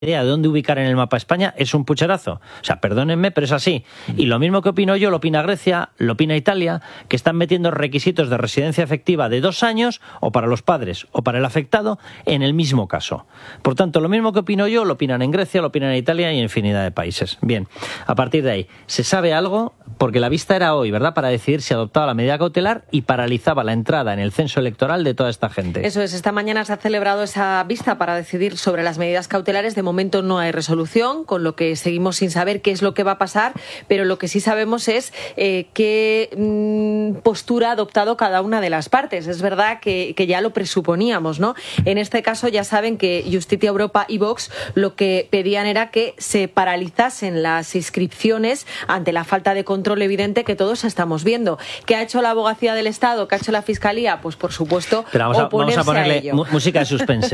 idea de dónde ubicar en el mapa España es un pucherazo. O sea, perdónenme, pero es así. Y lo mismo que opino yo, lo opina Grecia, lo opina Italia, que están metiendo requisitos de residencia efectiva de 2 años, o para los padres o para el afectado, en el mismo caso. Por tanto, lo mismo que opino yo, lo opinan en Grecia, lo opinan en Italia y en infinidad de países. Bien, a partir de ahí, ¿se sabe algo? Porque la vista era hoy, ¿verdad?, para decidir si adoptaba la medida cautelar y paralizaba la entrada en el censo electoral de toda esta gente. Eso es, esta mañana se ha celebrado esa vista para decidir sobre las medidas cautelares. De momento no hay resolución, con lo que seguimos sin saber qué es lo que va a pasar, pero lo que sí sabemos es qué postura ha adoptado cada una de las partes. Es verdad que ya lo presuponíamos, ¿no? En este caso ya saben que Justicia Europa y Vox lo que pedían era que se paralizasen las inscripciones ante la falta de control evidente que todos estamos viendo. ¿Qué ha hecho la Abogacía del Estado? ¿Qué ha hecho la Fiscalía? Pues por supuesto Pero vamos a ponerle música de suspense.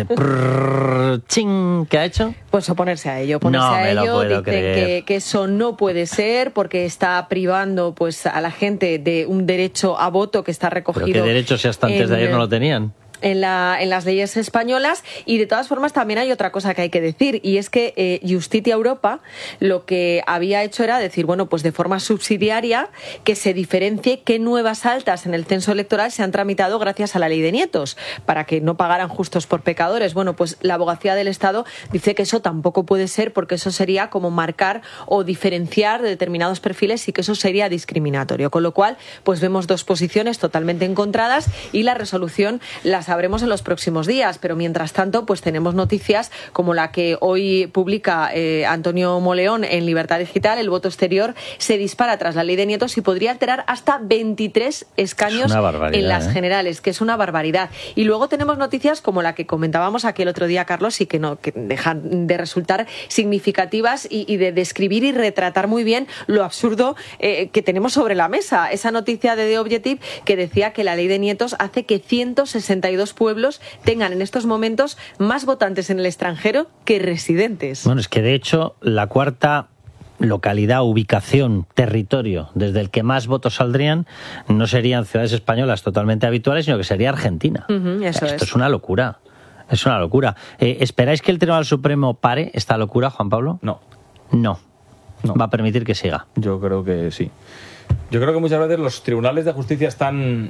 Prrr, ching, ¿qué ha hecho? Pues oponerse a ello. Dicen que eso no puede ser porque está privando pues a la gente de un derecho a voto que está recogido. ¿Pero qué derecho si hasta antes de ayer no lo tenían? En las leyes españolas. Y de todas formas también hay otra cosa que hay que decir, y es que Justicia Europa lo que había hecho era decir, bueno, pues de forma subsidiaria que se diferencie qué nuevas altas en el censo electoral se han tramitado gracias a la ley de nietos, para que no pagaran justos por pecadores. Bueno, pues la Abogacía del Estado dice que eso tampoco puede ser, porque eso sería como marcar o diferenciar de determinados perfiles y que eso sería discriminatorio, con lo cual pues vemos dos posiciones totalmente encontradas y la resolución la sabremos en los próximos días, pero mientras tanto pues tenemos noticias como la que hoy publica Antonio Moleón en Libertad Digital. El voto exterior se dispara tras la ley de nietos y podría alterar hasta 23 escaños en las generales, que es una barbaridad. Y luego tenemos noticias como la que comentábamos aquí el otro día, Carlos, y que dejan de resultar significativas y de describir y retratar muy bien lo absurdo que tenemos sobre la mesa. Esa noticia de The Objective que decía que la ley de nietos hace que 162 pueblos tengan en estos momentos más votantes en el extranjero que residentes. Bueno, es que de hecho la cuarta localidad, ubicación, territorio desde el que más votos saldrían no serían ciudades españolas totalmente habituales, sino que sería Argentina. Esto es una locura. Es una locura. ¿Esperáis que el Tribunal Supremo pare esta locura, Juan Pablo? No. Va a permitir que siga. Yo creo que sí. Yo creo que muchas veces los tribunales de justicia están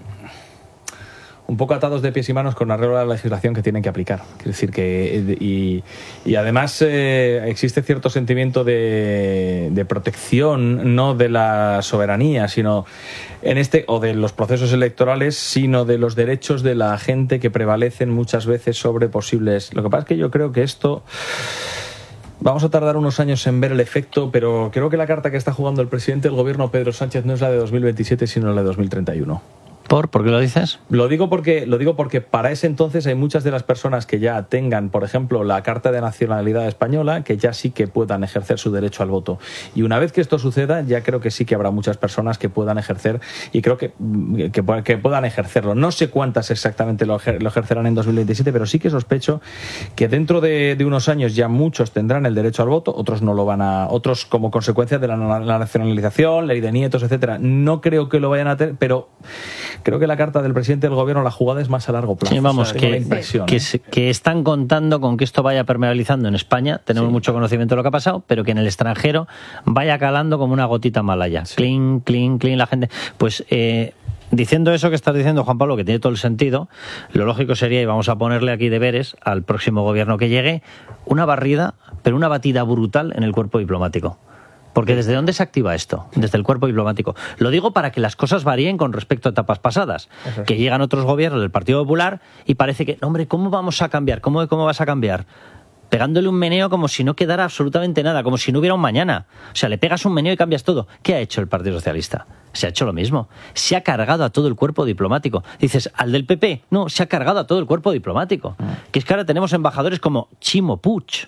un poco atados de pies y manos con arreglo a la legislación que tienen que aplicar. Es decir, que y además existe cierto sentimiento de protección, no de la soberanía, sino o de los procesos electorales, sino de los derechos de la gente que prevalecen muchas veces sobre posibles. Lo que pasa es que yo creo que esto vamos a tardar unos años en ver el efecto, pero creo que la carta que está jugando el presidente del gobierno, Pedro Sánchez, no es la de 2027, sino la de 2031. ¿Por qué lo dices? Lo digo porque para ese entonces hay muchas de las personas que ya tengan, por ejemplo, la Carta de Nacionalidad Española, que ya sí que puedan ejercer su derecho al voto. Y una vez que esto suceda, ya creo que sí que habrá muchas personas que puedan ejercer, y creo que puedan ejercerlo. No sé cuántas exactamente lo ejercerán en 2027, pero sí que sospecho que dentro de unos años ya muchos tendrán el derecho al voto, otros no lo van a, otros como consecuencia de la nacionalización, ley de nietos, etcétera. No creo que lo vayan a tener, pero creo que la carta del presidente del gobierno, la jugada es más a largo plazo. Sí, vamos, que están contando con que esto vaya permeabilizando en España. Tenemos mucho conocimiento de lo que ha pasado, pero que en el extranjero vaya calando como una gotita malaya. Clink, clink, clink, la gente. Pues diciendo eso que estás diciendo, Juan Pablo, que tiene todo el sentido, lo lógico sería, y vamos a ponerle aquí deberes al próximo gobierno que llegue, una barrida, pero una batida brutal en el cuerpo diplomático. Porque ¿desde dónde se activa esto? Desde el cuerpo diplomático. Lo digo para que las cosas varíen con respecto a etapas pasadas. Que llegan otros gobiernos del Partido Popular y parece que, hombre, ¿cómo vamos a cambiar? ¿Cómo vas a cambiar? Pegándole un meneo como si no quedara absolutamente nada, como si no hubiera un mañana. O sea, le pegas un meneo y cambias todo. ¿Qué ha hecho el Partido Socialista? Se ha hecho lo mismo. Se ha cargado a todo el cuerpo diplomático. Dices, ¿al del PP? No, se ha cargado a todo el cuerpo diplomático. Que es que ahora tenemos embajadores como Chimo Puig.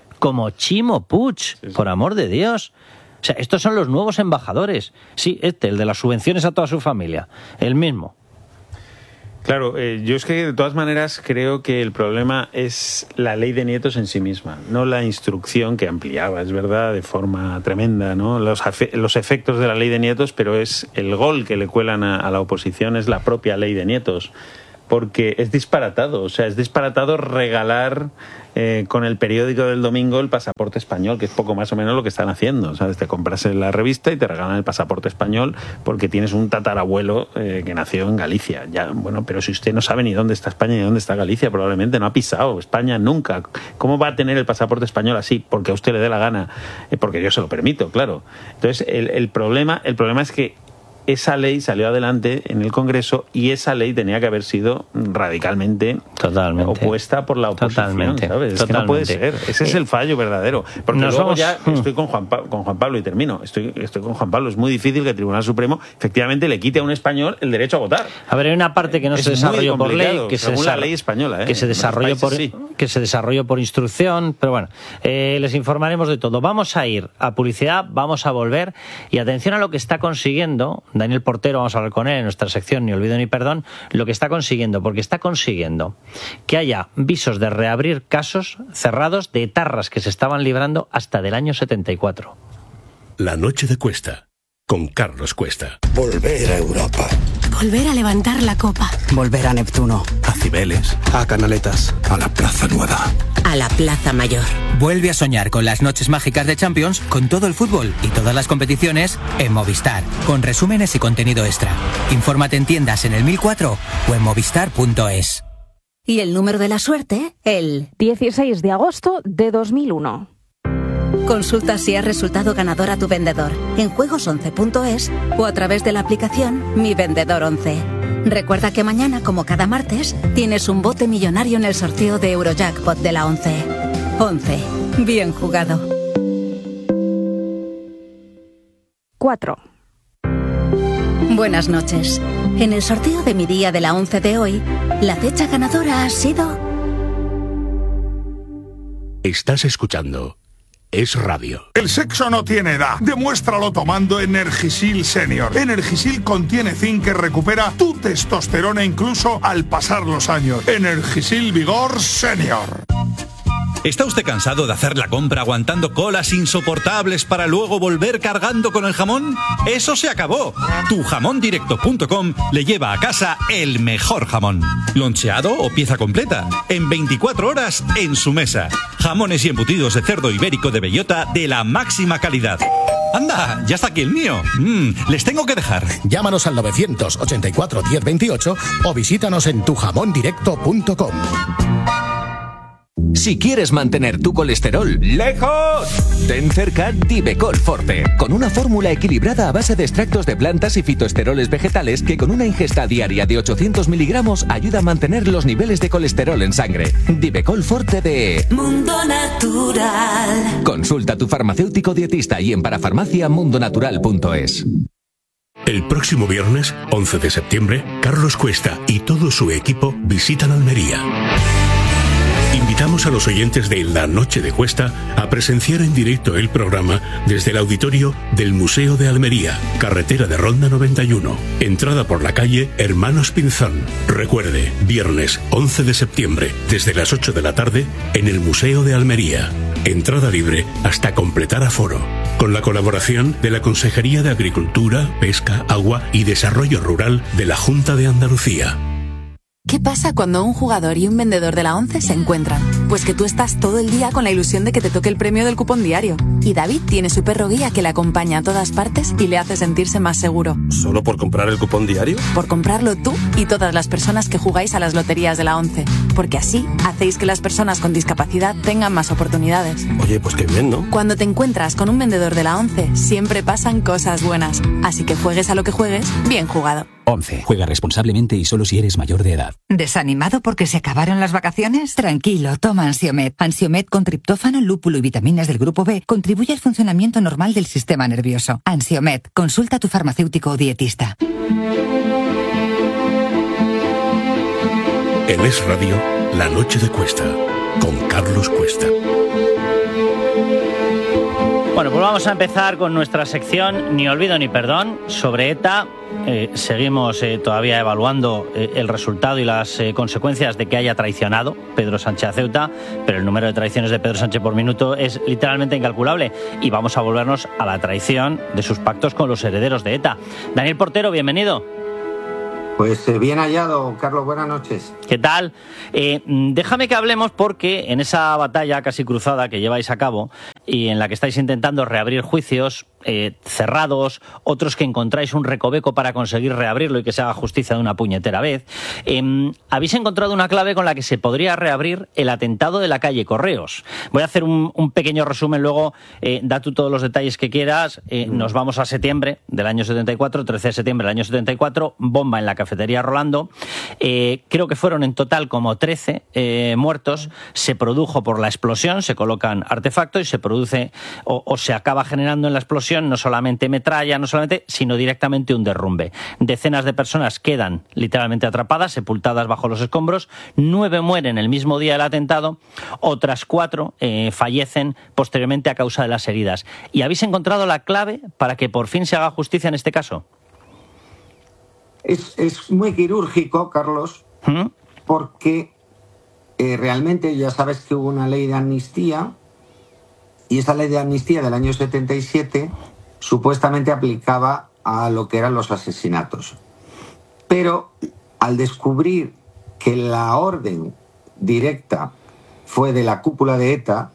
Por amor de Dios. O sea, estos son los nuevos embajadores. Sí, el de las subvenciones a toda su familia, el mismo. Claro, yo es que de todas maneras creo que el problema es la ley de nietos en sí misma, no la instrucción que ampliaba, es verdad, de forma tremenda, ¿no? Los efectos de la ley de nietos, pero es el gol que le cuelan a la oposición, es la propia ley de nietos. Porque es disparatado, o sea, es disparatado regalar con el periódico del domingo el pasaporte español, que es poco más o menos lo que están haciendo, ¿sabes? Te compras la revista y te regalan el pasaporte español porque tienes un tatarabuelo que nació en Galicia. Ya, bueno, pero si usted no sabe ni dónde está España ni dónde está Galicia, probablemente no ha pisado España nunca. ¿Cómo va a tener el pasaporte español así? Porque a usted le dé la gana, porque yo se lo permito, claro. Entonces, el problema es que esa ley salió adelante en el Congreso y esa ley tenía que haber sido radicalmente opuesta por la oposición, ¿sabes? Es que no puede ser. Ese es el fallo verdadero. Porque luego ya estoy con Juan Pablo y termino. Estoy con Juan Pablo. Es muy difícil que el Tribunal Supremo efectivamente le quite a un español el derecho a votar. A ver, hay una parte que no se desarrolló por ley, que según la ley española, que se desarrolló por instrucción, pero bueno, les informaremos de todo. Vamos a ir a publicidad, vamos a volver y atención a lo que está consiguiendo Daniel Portero, vamos a hablar con él en nuestra sección Ni Olvido ni Perdón, lo que está consiguiendo, porque está consiguiendo que haya visos de reabrir casos cerrados de etarras que se estaban librando hasta del año 74. La noche de Cuesta, con Carlos Cuesta. Volver a Europa. Volver a levantar la copa. Volver a Neptuno. A Cibeles. A Canaletas. A la Plaza Nueva. A la Plaza Mayor. Vuelve a soñar con las noches mágicas de Champions, con todo el fútbol y todas las competiciones en Movistar, con resúmenes y contenido extra. Infórmate en tiendas en el 1004 o en movistar.es. Y el número de la suerte, el 16 de agosto de 2001. Consulta si has resultado ganador a tu vendedor en juegos11.es o a través de la aplicación Mi Vendedor 11. Recuerda que mañana, como cada martes, tienes un bote millonario en el sorteo de Eurojackpot de la 11. 11. Bien jugado. 4. Buenas noches. En el sorteo de mi día de la 11 de hoy, la fecha ganadora ha sido... Estás escuchando Es Radio. El sexo no tiene edad. Demuéstralo tomando Energisil Senior. Energisil contiene zinc que recupera tu testosterona incluso al pasar los años. Energisil Vigor Senior. ¿Está usted cansado de hacer la compra aguantando colas insoportables para luego volver cargando con el jamón? ¡Eso se acabó! Tujamondirecto.com le lleva a casa el mejor jamón. Loncheado o pieza completa. En 24 horas en su mesa. Jamones y embutidos de cerdo ibérico de bellota de la máxima calidad. ¡Anda! ¡Ya está aquí el mío! Les tengo que dejar. Llámanos al 984 1028 o visítanos en tujamondirecto.com. Si quieres mantener tu colesterol lejos, ten cerca Divecol Forte, con una fórmula equilibrada a base de extractos de plantas y fitoesteroles vegetales que con una ingesta diaria de 800 miligramos ayuda a mantener los niveles de colesterol en sangre. Divecol Forte de Mundo Natural. Consulta a tu farmacéutico dietista y en parafarmaciamundonatural.es. El próximo viernes, 11 de septiembre, Carlos Cuesta y todo su equipo visitan Almería. Invitamos a los oyentes de La Noche de Cuesta a presenciar en directo el programa desde el auditorio del Museo de Almería, carretera de Ronda 91, entrada por la calle Hermanos Pinzón. Recuerde, viernes 11 de septiembre, desde las 8 de la tarde, en el Museo de Almería. Entrada libre hasta completar aforo. Con la colaboración de la Consejería de Agricultura, Pesca, Agua y Desarrollo Rural de la Junta de Andalucía. ¿Qué pasa cuando un jugador y un vendedor de la 11 se encuentran? Pues que tú estás todo el día con la ilusión de que te toque el premio del cupón diario. Y David tiene su perro guía que le acompaña a todas partes y le hace sentirse más seguro. ¿Solo por comprar el cupón diario? Por comprarlo tú y todas las personas que jugáis a las loterías de la 11. Porque así hacéis que las personas con discapacidad tengan más oportunidades. Oye, pues qué bien, ¿no? Cuando te encuentras con un vendedor de la 11, siempre pasan cosas buenas. Así que juegues a lo que juegues, bien jugado. 11. Juega responsablemente y solo si eres mayor de edad. ¿Desanimado porque se acabaron las vacaciones? Tranquilo, toma Ansiomed. Ansiomed con triptófano, lúpulo y vitaminas del grupo B contribuye al funcionamiento normal del sistema nervioso. Ansiomed, consulta a tu farmacéutico o dietista. En Es Radio, La Noche de Cuesta, con Carlos Cuesta. Bueno, pues vamos a empezar con nuestra sección Ni Olvido ni Perdón sobre ETA. Seguimos todavía evaluando el resultado y las consecuencias de que haya traicionado Pedro Sánchez a Ceuta, pero el número de traiciones de Pedro Sánchez por minuto es literalmente incalculable y vamos a volvernos a la traición de sus pactos con los herederos de ETA. Daniel Portero, bienvenido. Pues bien hallado, Carlos, buenas noches. ¿Qué tal? Déjame que hablemos porque en esa batalla casi cruzada que lleváis a cabo y en la que estáis intentando reabrir juicios cerrados, otros que encontráis un recoveco para conseguir reabrirlo y que se haga justicia de una puñetera vez, habéis encontrado una clave con la que se podría reabrir el atentado de la calle Correos. Voy a hacer un pequeño resumen, luego da tú todos los detalles que quieras. Nos vamos a septiembre del año 74, 13 de septiembre del año 74, bomba en la cafetería Rolando. Creo que fueron en total como 13 muertos. Se produjo por la explosión, se colocan artefactos y se produce o se acaba generando en la explosión no solamente metralla, sino directamente un derrumbe. Decenas de personas quedan literalmente atrapadas, sepultadas bajo los escombros. 9 mueren el mismo día del atentado, otras 4 fallecen posteriormente a causa de las heridas. ¿Y habéis encontrado la clave para que por fin se haga justicia en este caso? Es muy quirúrgico, Carlos, porque realmente ya sabes que hubo una ley de amnistía. Y esa ley de amnistía del año 77 supuestamente aplicaba a lo que eran los asesinatos. Pero al descubrir que la orden directa fue de la cúpula de ETA,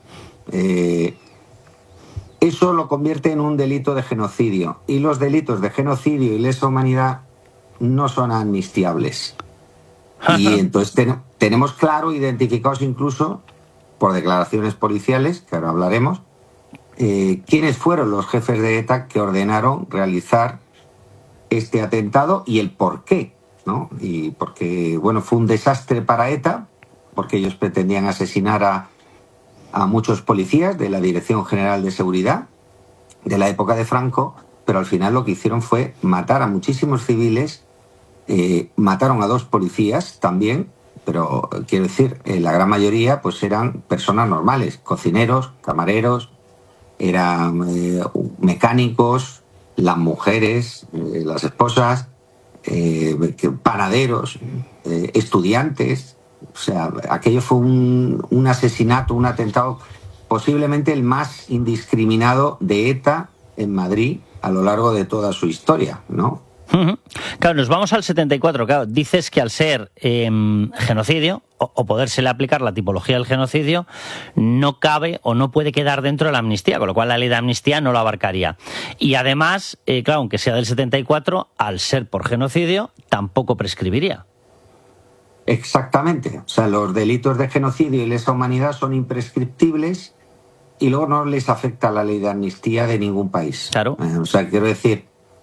eso lo convierte en un delito de genocidio. Y los delitos de genocidio y lesa humanidad no son amnistiables. Y entonces tenemos claro, identificados incluso por declaraciones policiales, que ahora hablaremos, quiénes fueron los jefes de ETA que ordenaron realizar este atentado y el por qué, ¿no? Y porque, bueno, fue un desastre para ETA, porque ellos pretendían asesinar a muchos policías de la Dirección General de Seguridad de la época de Franco, pero al final lo que hicieron fue matar a muchísimos civiles, mataron a 2 policías también, pero quiero decir, la gran mayoría pues eran personas normales, cocineros, camareros, eran mecánicos, las mujeres, las esposas, panaderos, estudiantes. O sea, aquello fue un asesinato, un atentado, posiblemente el más indiscriminado de ETA en Madrid a lo largo de toda su historia, ¿no? Claro, nos vamos al 74. Claro, dices que al ser genocidio o podérsele aplicar la tipología del genocidio, no cabe o no puede quedar dentro de la amnistía, con lo cual la ley de amnistía no lo abarcaría. Y además, claro, aunque sea del 74, al ser por genocidio, tampoco prescribiría. Exactamente. O sea, los delitos de genocidio y lesa humanidad son imprescriptibles y luego no les afecta la ley de amnistía de ningún país. Claro. O sea, quiero decir,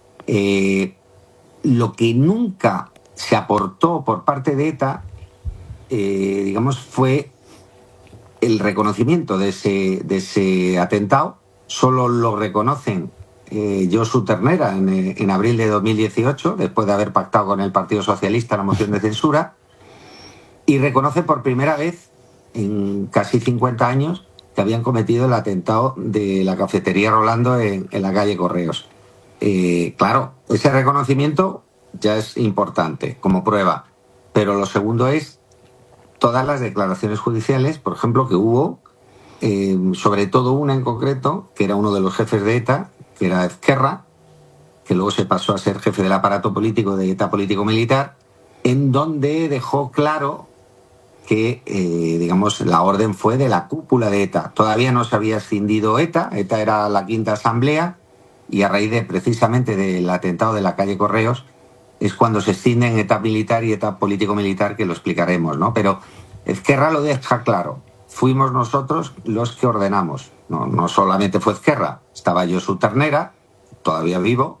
lo que nunca se aportó por parte de ETA, digamos, fue el reconocimiento de ese atentado. Solo lo reconocen Josu Ternera en abril de 2018, después de haber pactado con el Partido Socialista la moción de censura, y reconoce por primera vez en casi 50 años que habían cometido el atentado de la cafetería Rolando en la calle Correos. Claro, ese reconocimiento ya es importante como prueba, pero lo segundo es todas las declaraciones judiciales, por ejemplo, que hubo, sobre todo una en concreto, que era uno de los jefes de ETA, que era Ezquerra, que luego se pasó a ser jefe del aparato político de ETA político-militar, en donde dejó claro que, digamos, la orden fue de la cúpula de ETA. Todavía no se había escindido ETA era la quinta asamblea, y a raíz de precisamente del atentado de la calle Correos es cuando se escinden ETA militar y ETA político-militar, que lo explicaremos, ¿no? Pero Ezquerra lo deja claro. Fuimos nosotros los que ordenamos. No solamente fue Ezquerra, estaba Josu Ternera, todavía vivo,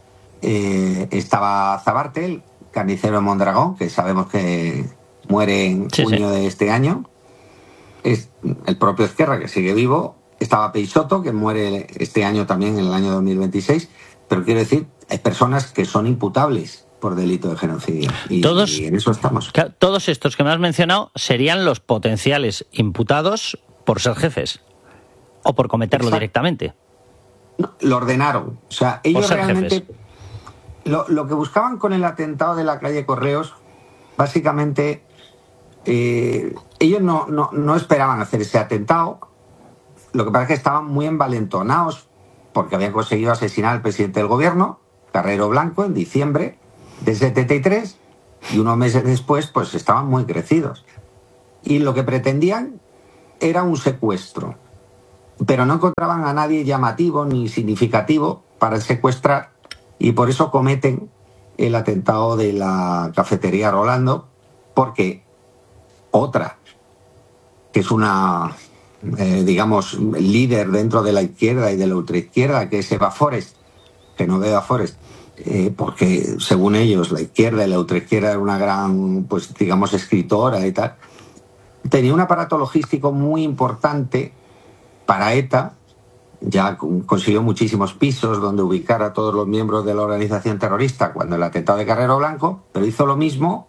estaba Zabártel, carnicero de Mondragón, que sabemos que muere en junio de este año, es el propio Ezquerra, que sigue vivo, estaba Peixoto, que muere este año también, en el año 2026, pero quiero decir, hay personas que son imputables por delito de genocidio. Y en eso estamos. Todos estos que me has mencionado serían los potenciales imputados por ser jefes o por cometerlo directamente. No, lo ordenaron. O sea, ellos realmente lo que buscaban con el atentado de la calle Correos, básicamente, ellos no esperaban hacer ese atentado. Lo que pasa es que estaban muy envalentonados porque habían conseguido asesinar al presidente del gobierno, Carrero Blanco, en diciembre del 73, y unos meses después pues estaban muy crecidos. Y lo que pretendían era un secuestro, pero no encontraban a nadie llamativo ni significativo para secuestrar, y por eso cometen el atentado de la cafetería Rolando, porque otra, que es una, digamos, líder dentro de la izquierda y de la ultraizquierda, que es Eva Forest, que no ve Eva Forest, porque según ellos la izquierda y la ultraizquierda era una gran, pues digamos, escritora y tal, tenía un aparato logístico muy importante para ETA. Ya consiguió muchísimos pisos donde ubicar a todos los miembros de la organización terrorista cuando el atentado de Carrero Blanco, pero hizo lo mismo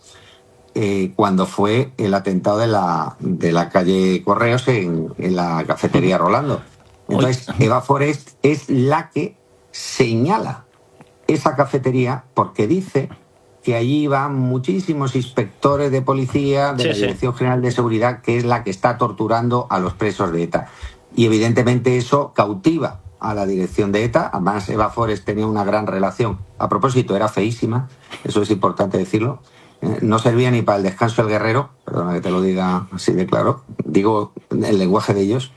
cuando fue el atentado de la calle Correos en la cafetería Rolando. Entonces, Eva Forest es la que señala esa cafetería porque dice que allí van muchísimos inspectores de policía de la Dirección General de Seguridad, que es la que está torturando a los presos de ETA. Y evidentemente eso cautiva a la dirección de ETA. Además, Eva Forest tenía una gran relación. A propósito, era feísima, eso es importante decirlo. No servía ni para el descanso del guerrero, perdona que te lo diga así de claro, digo el lenguaje de ellos.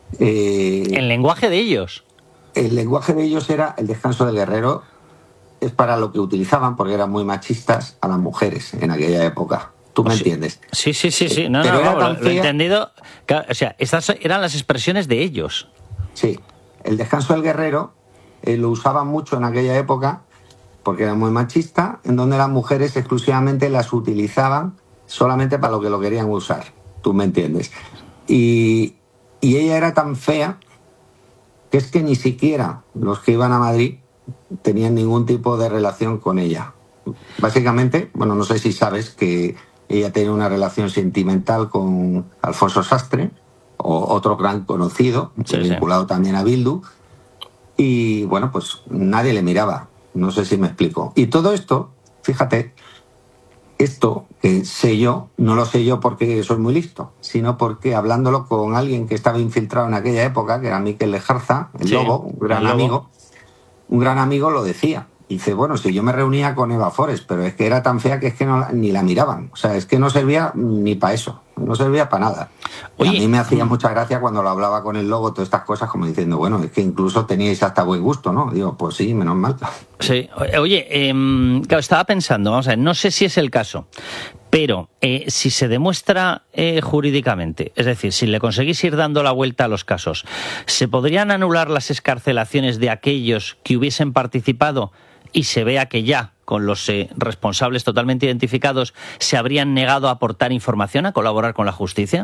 ¿El lenguaje de ellos? El lenguaje de ellos era el descanso del guerrero, es para lo que utilizaban, porque eran muy machistas, a las mujeres en aquella época. ¿Tú me entiendes? Sí. No, lo he entendido. O sea, estas eran las expresiones de ellos. Sí. El descanso del guerrero lo usaban mucho en aquella época porque era muy machista, en donde las mujeres exclusivamente las utilizaban solamente para lo que lo querían usar. ¿Tú me entiendes? Y ella era tan fea que es que ni siquiera los que iban a Madrid tenían ningún tipo de relación con ella. Básicamente, bueno, no sé si sabes que ella tenía una relación sentimental con Alfonso Sastre, o otro gran conocido, vinculado también a Bildu, y bueno, pues nadie le miraba, no sé si me explico. Y todo esto, fíjate, esto que sé yo, no lo sé yo porque soy muy listo, sino porque hablándolo con alguien que estaba infiltrado en aquella época, que era Miquel Lejarza, el Lobo, un gran amigo lo decía. Y dice, bueno, si yo me reunía con Eva Forest, pero es que era tan fea que es que ni la miraban. O sea, es que no servía ni para eso, no servía para nada. Oye, y a mí me hacía mucha gracia cuando lo hablaba con el Lobo, todas estas cosas, como diciendo, bueno, es que incluso teníais hasta buen gusto, ¿no? Digo, pues sí, menos mal. Sí, oye, claro, estaba pensando, vamos a ver, no sé si es el caso, pero si se demuestra jurídicamente, es decir, si le conseguís ir dando la vuelta a los casos, ¿se podrían anular las excarcelaciones de aquellos que hubiesen participado y se vea que ya, con los responsables totalmente identificados, se habrían negado a aportar información, a colaborar con la justicia?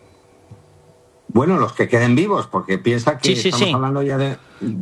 Bueno, los que queden vivos, porque piensa que estamos hablando ya de...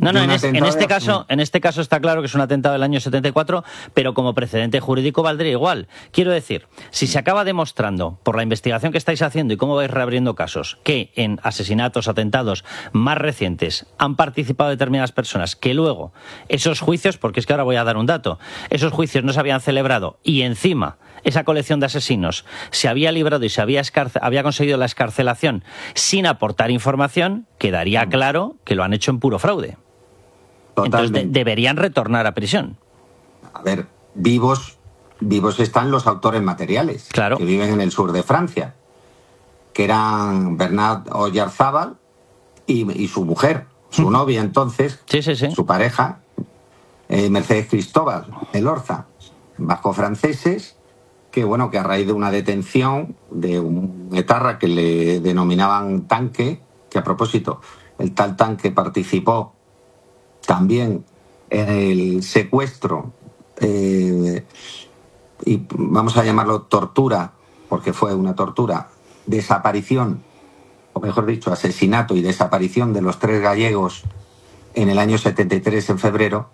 En este caso está claro que es un atentado del año 74, pero como precedente jurídico valdría igual. Quiero decir, si se acaba demostrando, por la investigación que estáis haciendo y cómo vais reabriendo casos, que en asesinatos, atentados más recientes han participado determinadas personas, que luego esos juicios, porque es que ahora voy a dar un dato, esos juicios no se habían celebrado y encima esa colección de asesinos se había librado y se había conseguido la excarcelación sin aportar información, quedaría claro que lo han hecho en puro fraude. Totalmente. Entonces deberían retornar a prisión. A ver, vivos están los autores materiales, claro, que viven en el sur de Francia, que eran Bernard Oyarzábal y su mujer, su novia entonces, su pareja, Mercedes Cristóbal Elorza, vasco-franceses, que bueno, que a raíz de una detención de un etarra que le denominaban Tanque, que a propósito, el tal Tanque participó también en el secuestro y vamos a llamarlo tortura, porque fue una tortura, desaparición, o mejor dicho, asesinato y desaparición de los 3 gallegos en el año 73, en febrero.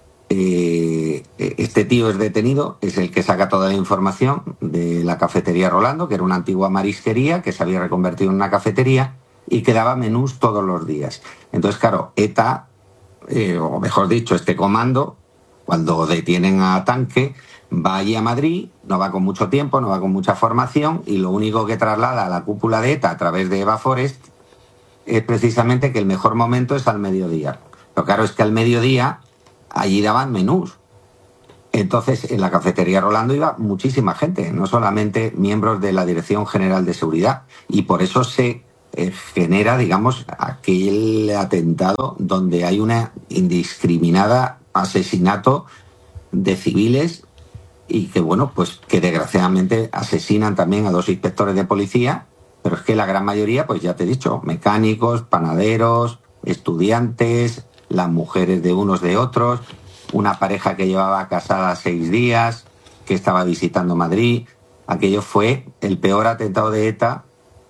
Este tío es detenido, es el que saca toda la información de la cafetería Rolando, que era una antigua marisquería que se había reconvertido en una cafetería y que daba menús todos los días. Entonces, claro, ETA, o mejor dicho, este comando, cuando detienen a Tanque, va allí a Madrid, no va con mucho tiempo, no va con mucha formación, y lo único que traslada a la cúpula de ETA a través de Eva Forest es precisamente que el mejor momento es al mediodía. Pero claro, es que al mediodía allí daban menús. Entonces, en la cafetería Rolando iba muchísima gente, no solamente miembros de la Dirección General de Seguridad, y por eso se genera, digamos, aquel atentado donde hay una indiscriminada asesinato de civiles y que, bueno, pues que desgraciadamente asesinan también a 2 inspectores de policía, pero es que la gran mayoría, pues ya te he dicho, mecánicos, panaderos, estudiantes, las mujeres de unos de otros, una pareja que llevaba casada 6 días, que estaba visitando Madrid. Aquello fue el peor atentado de ETA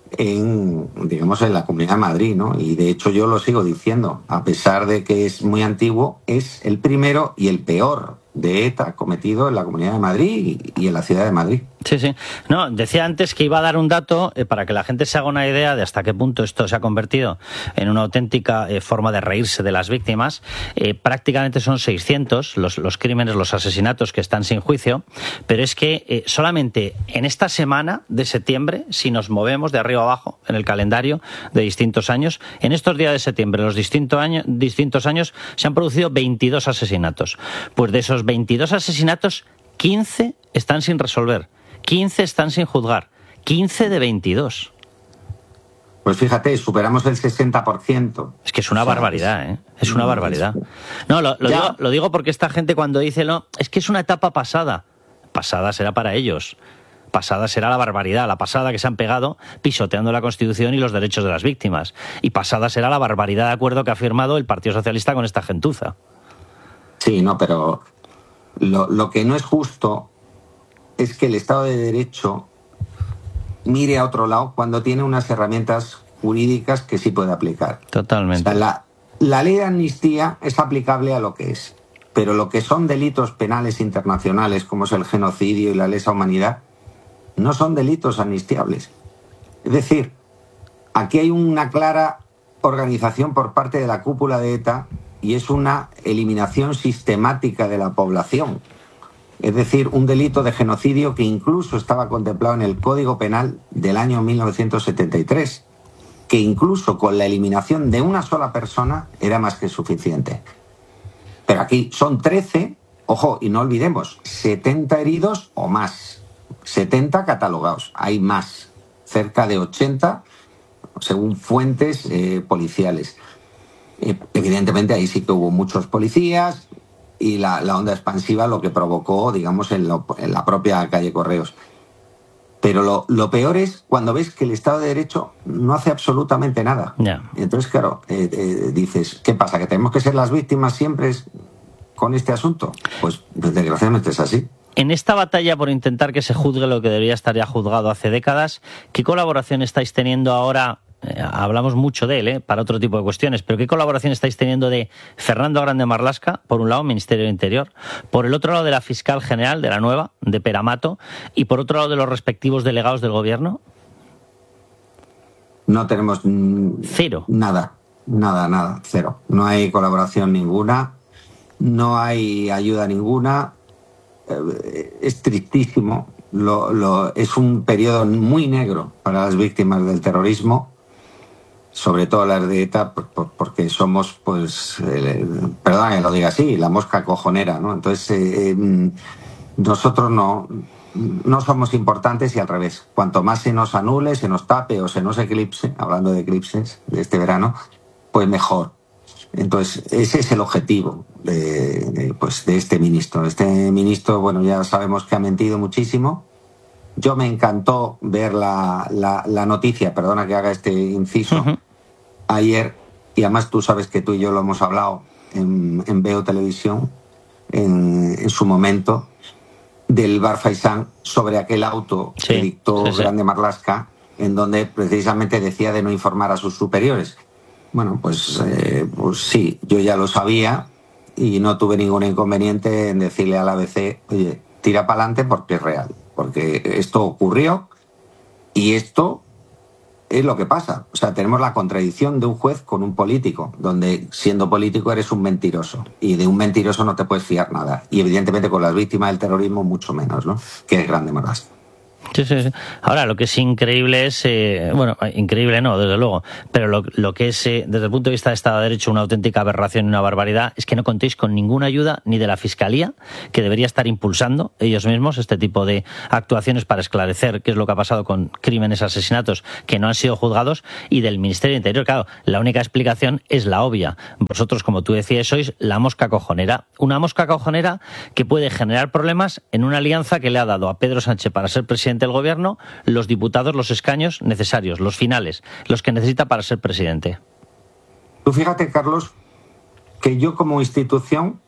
en la Comunidad de Madrid, ¿no? Y de hecho yo lo sigo diciendo, a pesar de que es muy antiguo, es el primero y el peor de ETA cometido en la Comunidad de Madrid y en la ciudad de Madrid. Sí, sí. No, decía antes que iba a dar un dato para que la gente se haga una idea de hasta qué punto esto se ha convertido en una auténtica forma de reírse de las víctimas. Prácticamente son 600 los crímenes, los asesinatos que están sin juicio, pero es que solamente en esta semana de septiembre, si nos movemos de arriba abajo en el calendario de distintos años, en estos días de septiembre, los distintos años, se han producido 22 asesinatos. Pues de esos 22 asesinatos, 15 están sin resolver. 15 están sin juzgar. 15 de 22. Pues fíjate, superamos el 60%. Es que es una barbaridad, ¿eh? Es una barbaridad. No, lo digo porque esta gente cuando dice es que es una etapa pasada. Pasada será para ellos. Pasada será la barbaridad, la pasada que se han pegado pisoteando la Constitución y los derechos de las víctimas. Y pasada será la barbaridad de acuerdo que ha firmado el Partido Socialista con esta gentuza. Sí, no, pero lo que no es justo es que el Estado de Derecho mire a otro lado cuando tiene unas herramientas jurídicas que sí puede aplicar. Totalmente. O sea, la ley de amnistía es aplicable a lo que es, pero lo que son delitos penales internacionales, como es el genocidio y la lesa humanidad, no son delitos amnistiables. Es decir, aquí hay una clara organización por parte de la cúpula de ETA y es una eliminación sistemática de la población. Es decir, un delito de genocidio que incluso estaba contemplado en el Código Penal del año 1973, que incluso con la eliminación de una sola persona era más que suficiente. Pero aquí son 13, ojo, y no olvidemos, 70 heridos o más, 70 catalogados, hay más, cerca de 80 según fuentes policiales. Evidentemente ahí sí que hubo muchos policías, y la onda expansiva lo que provocó, digamos, en la propia calle Correos. Pero lo peor es cuando ves que el Estado de Derecho no hace absolutamente nada. Yeah. Entonces, claro, dices, ¿qué pasa? ¿Que tenemos que ser las víctimas siempre con este asunto? Pues desgraciadamente es así. En esta batalla por intentar que se juzgue lo que debería estar ya juzgado hace décadas, ¿qué colaboración estáis teniendo ahora? Hablamos mucho de él, para otro tipo de cuestiones, pero ¿qué colaboración estáis teniendo de Fernando Grande Marlaska, por un lado, Ministerio del Interior, por el otro lado de la Fiscal General, de la nueva, de Peramato, y por otro lado de los respectivos delegados del Gobierno? No tenemos cero. Nada, cero. No hay colaboración ninguna, no hay ayuda ninguna, es tristísimo. Es un periodo muy negro para las víctimas del terrorismo, sobre todo las de ETA, porque somos, pues, perdón que lo diga así, la mosca cojonera, ¿no? Entonces, nosotros no somos importantes y al revés. Cuanto más se nos anule, se nos tape o se nos eclipse, hablando de eclipses de este verano, pues mejor. Entonces, ese es el objetivo de este ministro. Este ministro, bueno, ya sabemos que ha mentido muchísimo. Yo me encantó ver la noticia, perdona que haga este inciso, ayer, y además tú sabes que tú y yo lo hemos hablado en Veo Televisión, en su momento, del Bar Faisán sobre aquel auto que dictó Grande Marlaska, en donde precisamente decía de no informar a sus superiores. Bueno, pues sí, yo ya lo sabía y no tuve ningún inconveniente en decirle al ABC, oye, tira para adelante porque es real, porque esto ocurrió y esto es lo que pasa. O sea, tenemos la contradicción de un juez con un político, donde siendo político eres un mentiroso y de un mentiroso no te puedes fiar nada. Y evidentemente con las víctimas del terrorismo mucho menos, ¿no? Que es Grande Marlaska. Sí. Ahora, lo que es increíble es, bueno, increíble no, desde luego, pero lo que es, desde el punto de vista de Estado de Derecho, una auténtica aberración y una barbaridad, es que no contéis con ninguna ayuda ni de la Fiscalía, que debería estar impulsando ellos mismos este tipo de actuaciones para esclarecer qué es lo que ha pasado con crímenes, asesinatos que no han sido juzgados, y del Ministerio de Interior. Claro, la única explicación es la obvia. Vosotros, como tú decías, sois la mosca cojonera. Una mosca cojonera que puede generar problemas en una alianza que le ha dado a Pedro Sánchez para ser presidente del gobierno los diputados, los escaños necesarios, los finales, los que necesita para ser presidente. Tú fíjate, Carlos, que yo como institución,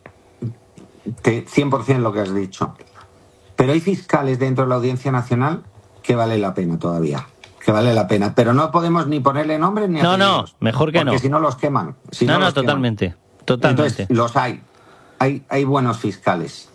100% lo que has dicho, pero hay fiscales dentro de la Audiencia Nacional que vale la pena todavía, pero no podemos ni ponerle nombre ni apellidos. No, mejor que no. Porque si no los queman. Totalmente. Entonces, los hay buenos fiscales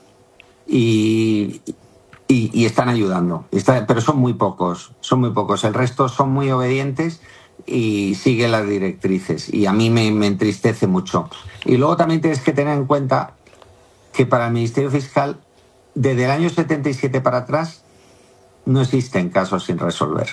y están ayudando, pero son muy pocos, el resto son muy obedientes y siguen las directrices, y a mí me entristece mucho. Y luego también tienes que tener en cuenta que para el Ministerio Fiscal, desde el año 77 para atrás, no existen casos sin resolver.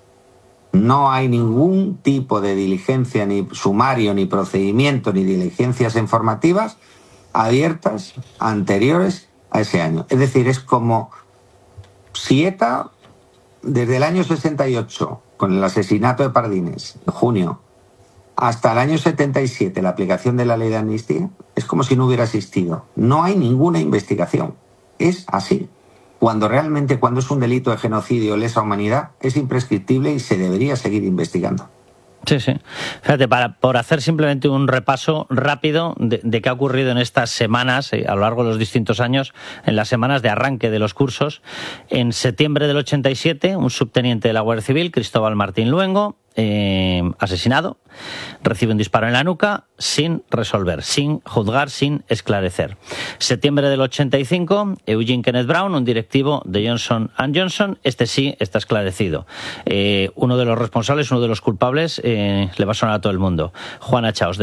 No hay ningún tipo de diligencia, ni sumario, ni procedimiento, ni diligencias informativas abiertas anteriores a ese año. Es decir, es como si ETA, desde el año 68, con el asesinato de Pardines, en junio, hasta el año 77, la aplicación de la ley de amnistía, es como si no hubiera existido. No hay ninguna investigación. Es así. Cuando es un delito de genocidio o lesa humanidad, es imprescriptible y se debería seguir investigando. Sí. Fíjate, por hacer simplemente un repaso rápido de qué ha ocurrido en estas semanas, a lo largo de los distintos años, en las semanas de arranque de los cursos. En septiembre del 87, un subteniente de la Guardia Civil, Cristóbal Martín Luengo, asesinado, recibe un disparo en la nuca sin resolver, sin juzgar, sin esclarecer. Septiembre del 85, Eugene Kenneth Brown, un directivo de Johnson & Johnson, sí está esclarecido. Uno de los responsables, uno de los culpables, le va a sonar a todo el mundo, Juana Chaos.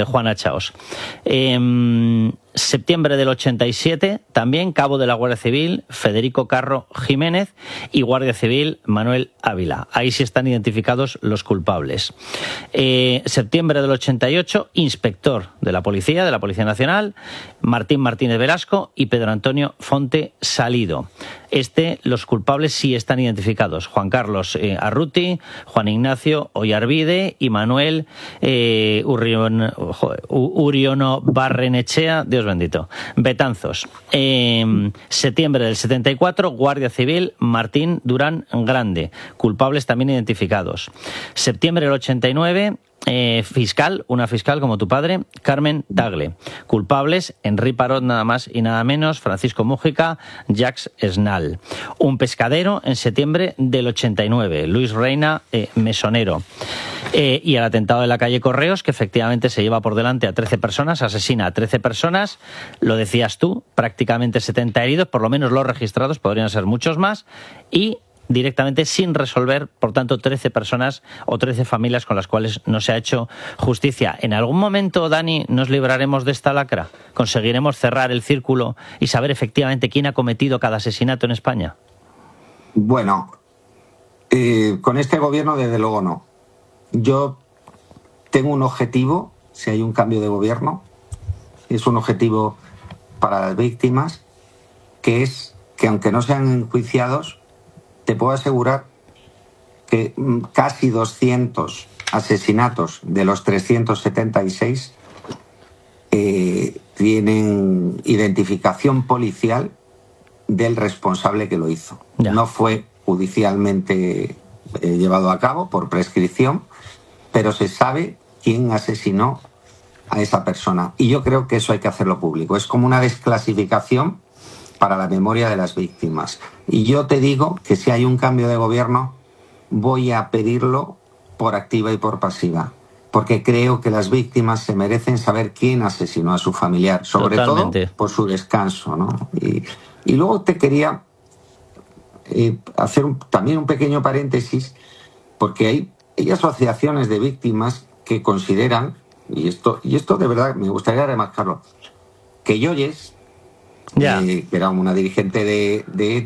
Septiembre del 87, también cabo de la Guardia Civil, Federico Carro Jiménez, y Guardia Civil, Manuel Ávila. Ahí sí están identificados los culpables. Septiembre del 88, inspector de la Policía Nacional, Martín Martínez Velasco y Pedro Antonio Fonte Salido. Los culpables sí están identificados: Juan Carlos Arruti, Juan Ignacio Oyarbide y Manuel Uriono Barrenechea, Dios bendito, Betanzos. Septiembre del 74, Guardia Civil, Martín Durán Grande, culpables también identificados. Septiembre del 89, una fiscal como tu padre, Carmen Tagle. Culpables, Henri Parot, nada más y nada menos, Francisco Mújica, Jacques Esnal. Un pescadero en septiembre del 89, Luis Reina Mesonero. Y el atentado de la calle Correos, que efectivamente se lleva por delante a 13 personas, asesina a 13 personas, lo decías tú, prácticamente 70 heridos, por lo menos los registrados, podrían ser muchos más, y directamente sin resolver, por tanto 13 personas o 13 familias con las cuales no se ha hecho justicia. ¿En algún momento, Dani, nos libraremos de esta lacra? ¿Conseguiremos cerrar el círculo y saber efectivamente quién ha cometido cada asesinato en España? Bueno, con este gobierno desde luego no. Yo tengo un objetivo, si hay un cambio de gobierno, es un objetivo para las víctimas, que es que aunque no sean enjuiciados, te puedo asegurar que casi 200 asesinatos de los 376 tienen identificación policial del responsable que lo hizo. Ya. No fue judicialmente llevado a cabo por prescripción, pero se sabe quién asesinó a esa persona. Y yo creo que eso hay que hacerlo público. Es como una desclasificación para la memoria de las víctimas. Y yo te digo que si hay un cambio de gobierno, voy a pedirlo por activa y por pasiva, porque creo que las víctimas se merecen saber quién asesinó a su familiar, sobre Totalmente. Todo por su descanso, ¿no? Y luego te quería hacer también un pequeño paréntesis, porque hay asociaciones de víctimas que consideran, y esto de verdad me gustaría remarcarlo, que Yoyes, que era una dirigente de ETA,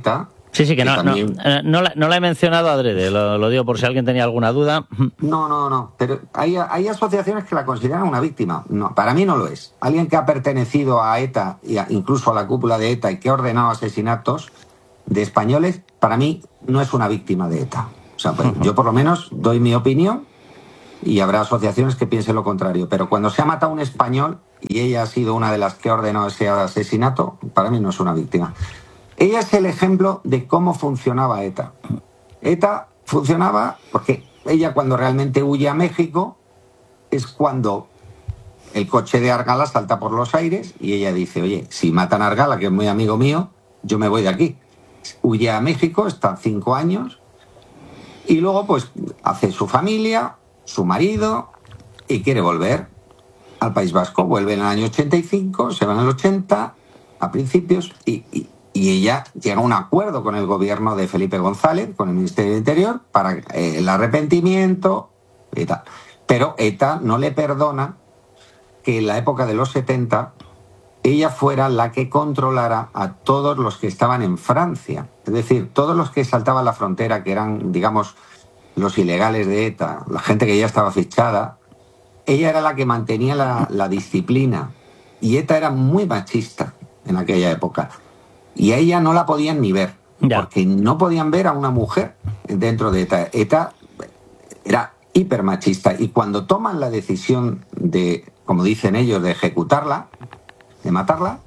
Sí, que no la he mencionado adrede, lo digo por si alguien tenía alguna duda. No, pero hay asociaciones que la consideran una víctima. No, para mí no lo es. Alguien que ha pertenecido a ETA, incluso a la cúpula de ETA, y que ha ordenado asesinatos de españoles, para mí no es una víctima de ETA. O sea, pues, yo por lo menos doy mi opinión y habrá asociaciones que piensen lo contrario. Pero cuando se ha matado un español y ella ha sido una de las que ordenó ese asesinato, para mí no es una víctima. Ella es el ejemplo de cómo funcionaba ETA. ETA funcionaba porque ella, cuando realmente huye a México, es cuando el coche de Argala salta por los aires y ella dice, oye, si matan a Argala, que es muy amigo mío, yo me voy de aquí. Huye a México, está 5 años y luego pues hace su familia, su marido y quiere volver al País Vasco. Vuelve en el año 85, se va en el 80 a principios y ella llega a un acuerdo con el gobierno de Felipe González, con el Ministerio del Interior, para el arrepentimiento y tal. Pero ETA no le perdona que en la época de los 70 ella fuera la que controlara a todos los que estaban en Francia. Es decir, todos los que saltaban la frontera, que eran, digamos, los ilegales de ETA, la gente que ya estaba fichada, ella era la que mantenía la disciplina. Y ETA era muy machista en aquella época. Y a ella no la podían ni ver, porque no podían ver a una mujer dentro de ETA. ETA era hipermachista y cuando toman la decisión de, como dicen ellos, de ejecutarla, de matarla,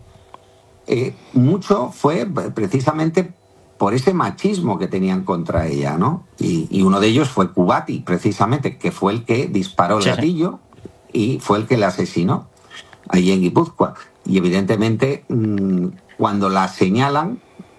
mucho fue precisamente por ese machismo que tenían contra ella, ¿no? Y uno de ellos fue Kubati, precisamente, que fue el que disparó el gatillo y fue el que la asesinó allí en Guipúzcoa. Y evidentemente, cuando la señalan,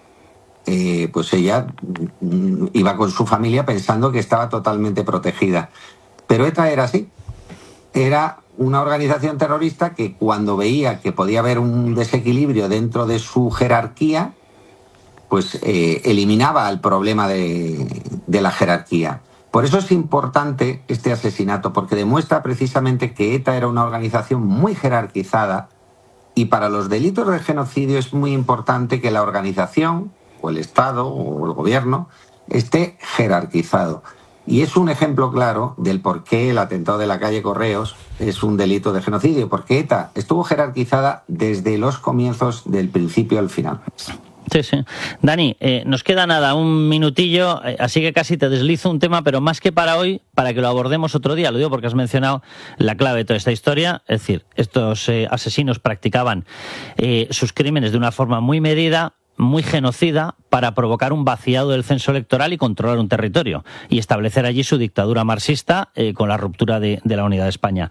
pues ella iba con su familia pensando que estaba totalmente protegida. Pero ETA era así. Era una organización terrorista que, cuando veía que podía haber un desequilibrio dentro de su jerarquía, pues eliminaba el problema de la jerarquía. Por eso es importante este asesinato, porque demuestra precisamente que ETA era una organización muy jerarquizada. Y para los delitos de genocidio es muy importante que la organización, o el Estado, o el gobierno, esté jerarquizado. Y es un ejemplo claro del por qué el atentado de la calle Correos es un delito de genocidio, porque ETA estuvo jerarquizada desde los comienzos, del principio al final. Sí. Dani, nos queda nada, un minutillo, así que casi te deslizo un tema, pero más que para hoy, para que lo abordemos otro día. Lo digo porque has mencionado la clave de toda esta historia. Es decir, estos asesinos practicaban sus crímenes de una forma muy medida, muy genocida, para provocar un vaciado del censo electoral y controlar un territorio y establecer allí su dictadura marxista con la ruptura de la unidad de España.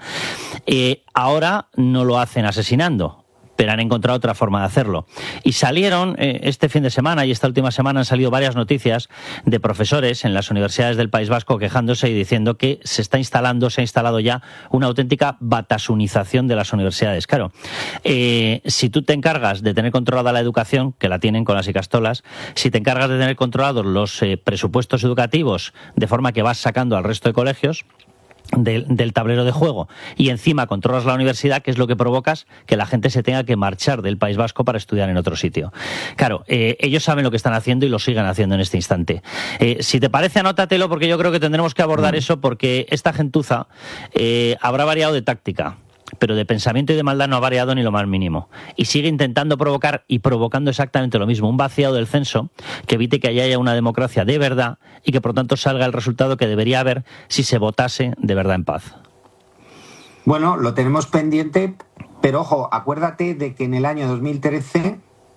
Ahora no lo hacen asesinando, pero han encontrado otra forma de hacerlo. Y salieron este fin de semana y esta última semana han salido varias noticias de profesores en las universidades del País Vasco quejándose y diciendo que se ha instalado ya una auténtica batasunización de las universidades. Claro, si tú te encargas de tener controlada la educación, que la tienen con las icastolas, si te encargas de tener controlados los presupuestos educativos de forma que vas sacando al resto de colegios del tablero de juego y encima controlas la universidad, que es lo que provocas que la gente se tenga que marchar del País Vasco para estudiar en otro sitio. Claro, ellos saben lo que están haciendo y lo siguen haciendo en este instante. Si te parece, anótatelo, porque yo creo que tendremos que abordar eso, porque esta gentuza habrá variado de táctica, pero de pensamiento y de maldad no ha variado ni lo más mínimo. Y sigue intentando provocar y provocando exactamente lo mismo, un vaciado del censo que evite que haya una democracia de verdad y que por tanto salga el resultado que debería haber si se votase de verdad en paz. Bueno, lo pendiente, pero ojo, acuérdate de que en el año 2013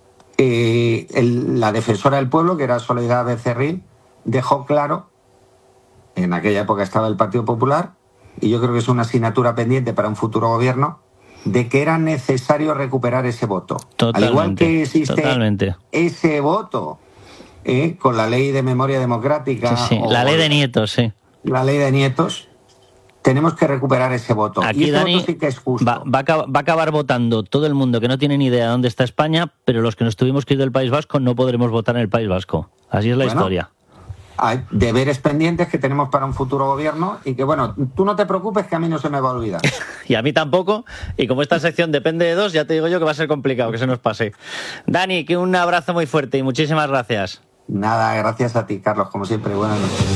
la defensora del pueblo, que era Soledad Becerril, dejó claro, en aquella época estaba el Partido Popular, y yo creo que es una asignatura pendiente para un futuro gobierno, de que era necesario recuperar ese voto. Totalmente, al igual que existe ese voto con la ley de memoria democrática. Sí, la ley de nietos, sí. La ley de nietos, tenemos que recuperar ese voto. Aquí, y ese Dani, voto sí que es justo. Va a acabar votando todo el mundo que no tiene ni idea de dónde está España, pero los que nos tuvimos que ir del País Vasco no podremos votar en el País Vasco. Así es la historia. Hay deberes pendientes que tenemos para un futuro gobierno y que, bueno, tú no te preocupes, que a mí no se me va a olvidar. Y a mí tampoco, y como esta sección depende de dos, ya te digo yo que va a ser complicado que se nos pase. Dani, que un abrazo muy fuerte y muchísimas gracias. Nada, gracias a ti, Carlos, como siempre. Buenas noches.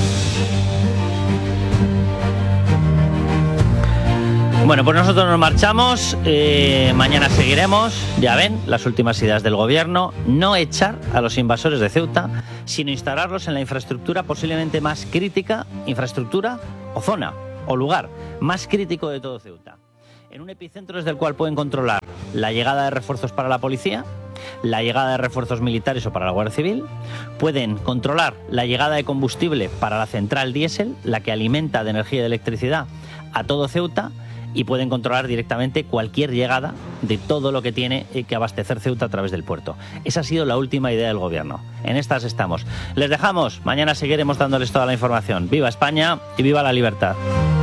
Bueno, pues nosotros nos marchamos, mañana seguiremos, ya ven, las últimas ideas del gobierno, no echar a los invasores de Ceuta, sino instalarlos en la infraestructura posiblemente más crítica, infraestructura o zona o lugar más crítico de todo Ceuta, en un epicentro desde el cual pueden controlar la llegada de refuerzos para la policía, la llegada de refuerzos militares o para la Guardia Civil, pueden controlar la llegada de combustible para la central diésel, la que alimenta de energía y de electricidad a todo Ceuta, y pueden controlar directamente cualquier llegada de todo lo que tiene que abastecer Ceuta a través del puerto. Esa ha sido la última idea del gobierno. En estas estamos. Les dejamos. Mañana seguiremos dándoles toda la información. ¡Viva España y viva la libertad!